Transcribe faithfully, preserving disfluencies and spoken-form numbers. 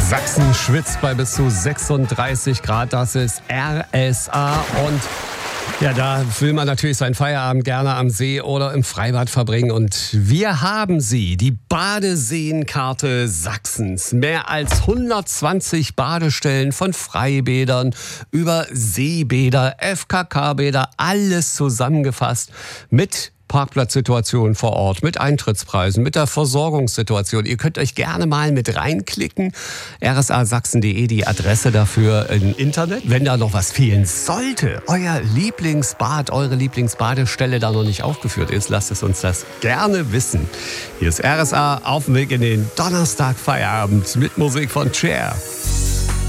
Sachsen schwitzt bei bis zu sechsunddreißig Grad. Das ist R S A. Und ja, da will man natürlich seinen Feierabend gerne am See oder im Freibad verbringen. Und wir haben sie, die Badeseenkarte Sachsens. Mehr als hundertzwanzig Badestellen, von Freibädern über Seebäder, F K K-Bäder, alles zusammengefasst mit Parkplatzsituation vor Ort, mit Eintrittspreisen, mit der Versorgungssituation. Ihr könnt euch gerne mal mit reinklicken. r s a sachsen punkt d e, die Adresse dafür im Internet. Wenn da noch was fehlen sollte, euer Lieblingsbad, eure Lieblingsbadestelle da noch nicht aufgeführt ist, lasst es uns das gerne wissen. Hier ist R S A auf dem Weg in den Donnerstag Feierabend mit Musik von Cher.